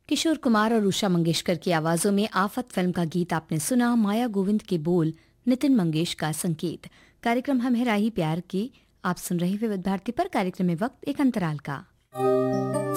किशोर कुमार और उषा मंगेशकर की आवाजों में आफत फिल्म का गीत आपने सुना। माया गोविंद के बोल, नितिन मंगेश का संगीत। कार्यक्रम हम है राही प्यार की आप सुन रहे विविध भारती पर। कार्यक्रम में वक्त एक अंतराल का।